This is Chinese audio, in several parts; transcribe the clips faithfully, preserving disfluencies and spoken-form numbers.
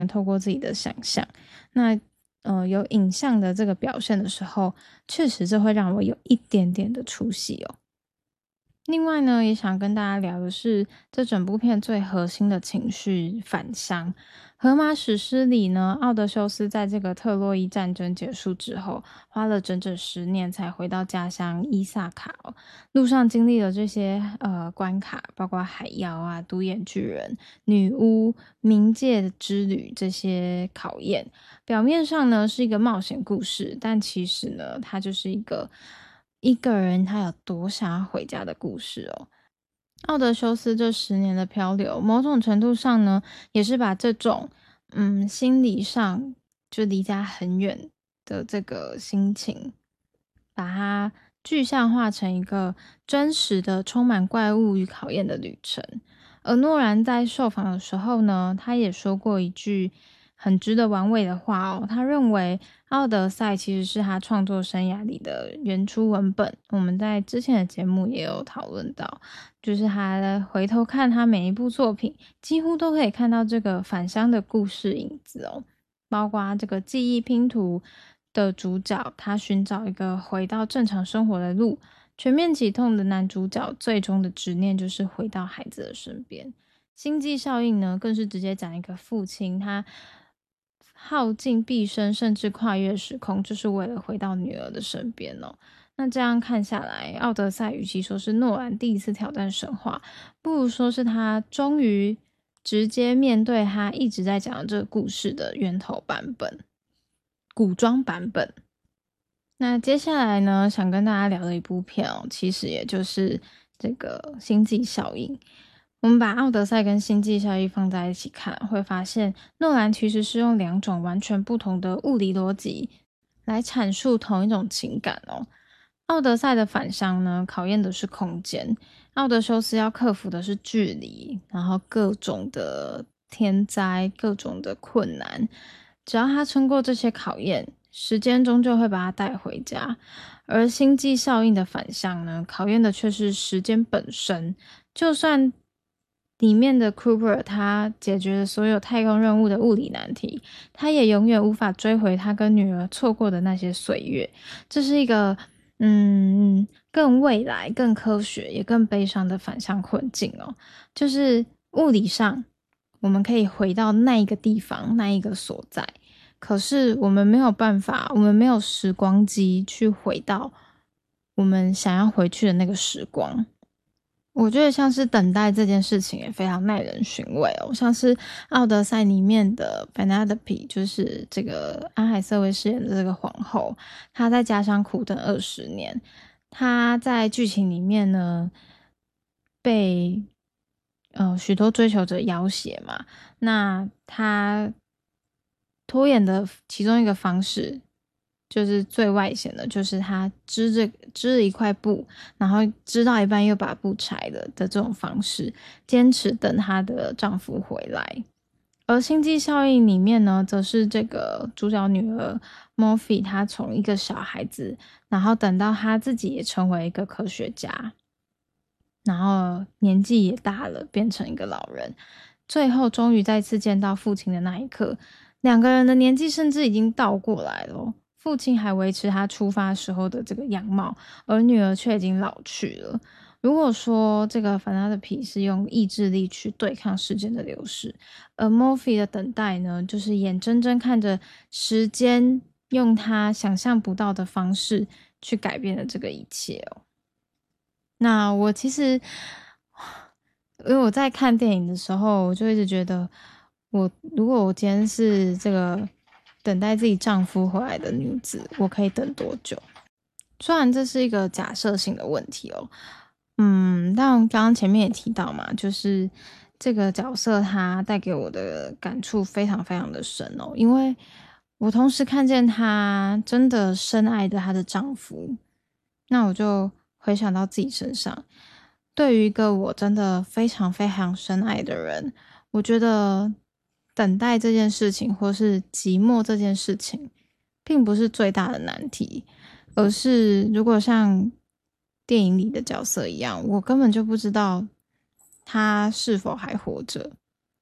透过自己的想象，那呃有影像的这个表现的时候，确实这会让我有一点点的出戏哦。另外呢，也想跟大家聊的是这整部片最核心的情绪返乡。荷马史诗里呢，奥德修斯在这个特洛伊战争结束之后，花了整整十年才回到家乡伊萨卡哦。路上经历了这些呃关卡，包括海妖啊、独眼巨人、女巫、冥界之旅这些考验。表面上呢是一个冒险故事，但其实呢，它就是一个一个人他有多想要回家的故事哦。奥德修斯这十年的漂流，某种程度上呢，也是把这种嗯心理上就离家很远的这个心情，把它具象化成一个真实的、充满怪物与考验的旅程。而诺兰在受访的时候呢，他也说过一句很值得玩味的话哦。他认为《奥德赛》其实是他创作生涯里的原初文本。我们在之前的节目也有讨论到，就是他回头看他每一部作品，几乎都可以看到这个返乡的故事影子哦。包括这个记忆拼图的主角，他寻找一个回到正常生活的路。全面启动的男主角最终的执念就是回到孩子的身边。星际效应呢，更是直接讲一个父亲他耗尽毕生，甚至跨越时空，就是为了回到女儿的身边哦。那这样看下来，奥德赛与其说是诺兰第一次挑战神话，不如说是他终于直接面对他一直在讲的这个故事的源头版本，古装版本。那接下来呢，想跟大家聊的一部片哦，其实也就是这个星际效应。我们把奥德赛跟星际效应放在一起看，会发现诺兰其实是用两种完全不同的物理逻辑来阐述同一种情感哦。奥德赛的返乡呢，考验的是空间；奥德修斯要克服的是距离，然后各种的天灾、各种的困难，只要他撑过这些考验，时间终究会把他带回家。而星际效应的反向呢，考验的却是时间本身。就算里面的 Cooper 他解决了所有太空任务的物理难题，他也永远无法追回他跟女儿错过的那些岁月。这是一个嗯更未来、更科学也更悲伤的反向困境哦。就是物理上我们可以回到那一个地方、那一个所在，可是我们没有办法，我们没有时光机去回到我们想要回去的那个时光。我觉得像是等待这件事情也非常耐人寻味哦，像是奥德赛里面的 Penelope， 就是这个安海瑟薇饰演的这个皇后，她在家乡苦等二十年。她在剧情里面呢，被呃许多追求者要挟嘛，那她拖延的其中一个方式，就是最外显的，就是她织着织了一块布，然后织到一半又把布拆了的这种方式，坚持等她的丈夫回来。而星际效应里面呢，则是这个主角女儿 Morphe， 她从一个小孩子，然后等到她自己也成为一个科学家，然后年纪也大了，变成一个老人，最后终于再次见到父亲的那一刻，两个人的年纪甚至已经倒过来了。父亲还维持他出发时候的这个样貌，而女儿却已经老去了。如果说这个凡娜的皮是用意志力去对抗时间的流逝，而 Morphe 的等待呢，就是眼睁睁看着时间用他想象不到的方式去改变了这个一切哦。那我其实，因为我在看电影的时候，我就一直觉得我，如果我今天是这个等待自己丈夫回来的女子，我可以等多久？虽然这是一个假设性的问题哦，嗯，但刚刚前面也提到嘛，就是这个角色她带给我的感触非常非常的深哦，因为我同时看见她真的深爱着她的丈夫，那我就回想到自己身上，对于一个我真的非常非常深爱的人，我觉得等待这件事情，或是寂寞这件事情，并不是最大的难题，而是如果像电影里的角色一样，我根本就不知道他是否还活着，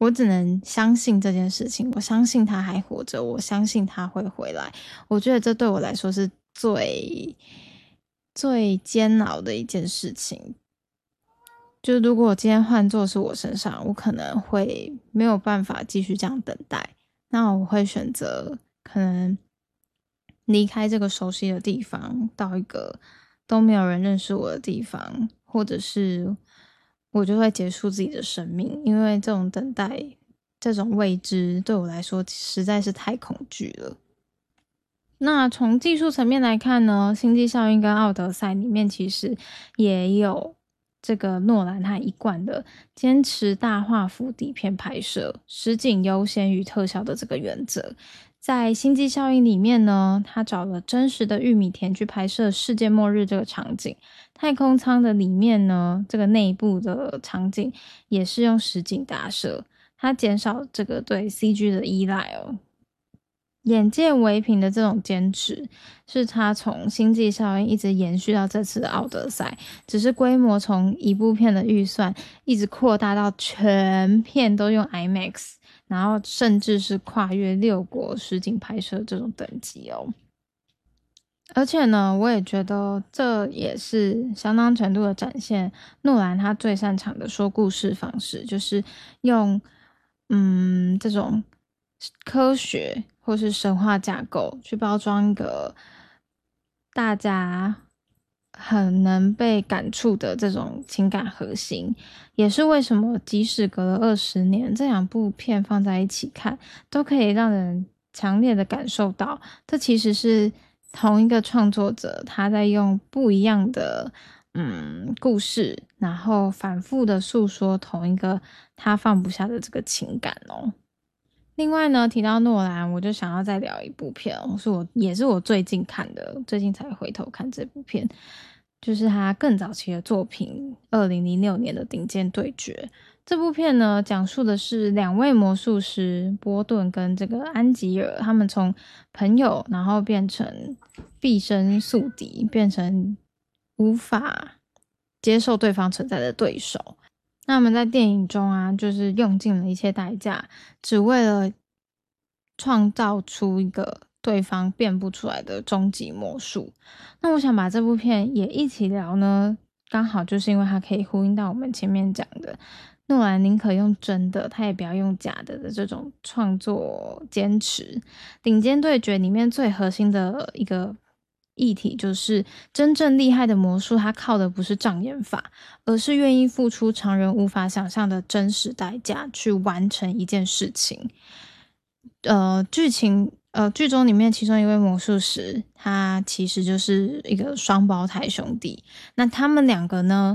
我只能相信这件事情，我相信他还活着，我相信他会回来。我觉得这对我来说是最最煎熬的一件事情。就如果今天换作是我身上，我可能会没有办法继续这样等待，那我会选择可能离开这个熟悉的地方，到一个都没有人认识我的地方，或者是我就会结束自己的生命，因为这种等待，这种未知对我来说实在是太恐惧了。那从技术层面来看呢，星际效应跟奥德赛里面其实也有这个诺兰他一贯的坚持大画幅底片拍摄，实景优先于特效的这个原则。在星际效应里面呢，他找了真实的玉米田去拍摄世界末日这个场景。太空舱的里面呢，这个内部的场景也是用实景打摄，它减少这个对 C G 的依赖哦。眼见为凭的这种坚持，是他从星际效应一直延续到这次的奥德赛，只是规模从一部片的预算一直扩大到全片都用 IMAX， 然后甚至是跨越六国实景拍摄这种等级哦。而且呢，我也觉得这也是相当程度的展现诺兰他最擅长的说故事方式，就是用嗯这种科学或是神话架构去包装一个大家很能被感触的这种情感核心，也是为什么即使隔了二十年，这两部片放在一起看，都可以让人强烈的感受到，这其实是同一个创作者他在用不一样的嗯故事，然后反复的诉说同一个他放不下的这个情感哦。另外呢，提到诺兰，我就想要再聊一部片哦，是我也是我最近看的，最近才回头看这部片，就是他更早期的作品，二零零六年的《顶尖对决》。这部片呢，讲述的是两位魔术师波顿跟这个安吉尔，他们从朋友，然后变成毕生宿敌，变成无法接受对方存在的对手。那我们在电影中啊，就是用尽了一切代价，只为了创造出一个对方变不出来的终极魔术。那我想把这部片也一起聊呢，刚好就是因为它可以呼应到我们前面讲的，诺兰宁可用真的，他也不要用假的的这种创作坚持。顶尖对决里面最核心的一个议题就是真正厉害的魔术，它靠的不是障眼法，而是愿意付出常人无法想象的真实代价去完成一件事情。呃，剧情呃剧中里面其中一位魔术师，他其实就是一个双胞胎兄弟。那他们两个呢，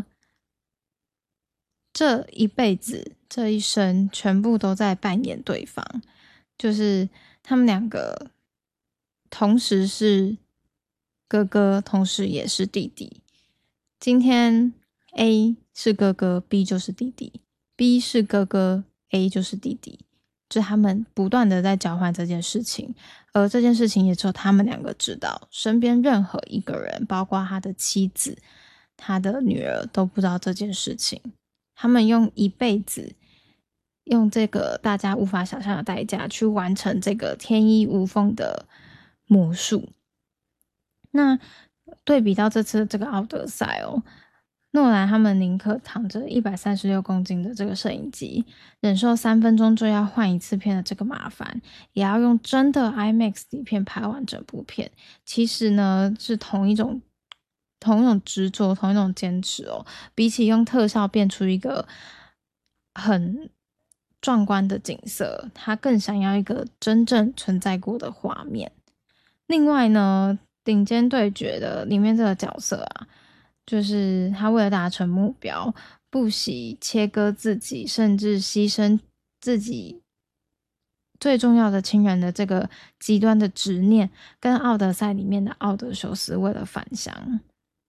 这一辈子这一生全部都在扮演对方，就是他们两个同时是哥哥，同时也是弟弟。今天 A 是哥哥， B 就是弟弟， B 是哥哥， A 就是弟弟，就他们不断的在交换这件事情，而这件事情也只有他们两个知道，身边任何一个人，包括他的妻子、他的女儿都不知道这件事情。他们用一辈子，用这个大家无法想象的代价去完成这个天衣无缝的魔术。那对比到这次的这个奥德赛哦，诺兰他们宁可躺着一百三十六公斤的这个摄影机，忍受三分钟就要换一次片的这个麻烦，也要用真的 IMAX 底片拍完整部片。其实呢，是同一种同一种执着，同一种坚持哦。比起用特效变出一个很壮观的景色，他更想要一个真正存在过的画面。另外呢，顶尖对决的里面这个角色啊，就是他为了达成目标，不惜切割自己，甚至牺牲自己最重要的亲人的这个极端的执念，跟奥德赛里面的奥德修斯为了返乡，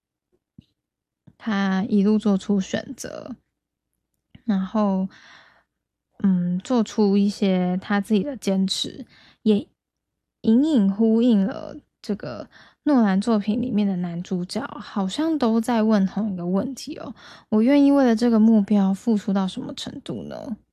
他一路做出选择，然后嗯，做出一些他自己的坚持，也隐隐呼应了这个诺兰作品里面的男主角好像都在问同一个问题哦，我愿意为了这个目标付出到什么程度呢？